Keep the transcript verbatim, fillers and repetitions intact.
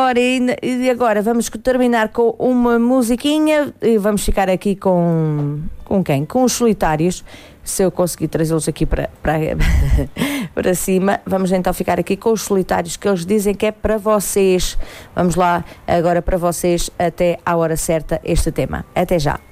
Ora, e, e agora vamos terminar com uma musiquinha e vamos ficar aqui com, com quem? Com os Solitários. Se eu conseguir trazê-los aqui para, para, para cima, vamos então ficar aqui com os Solitários, que eles dizem que é para vocês. Vamos lá agora para vocês até à hora certa este tema. Até já.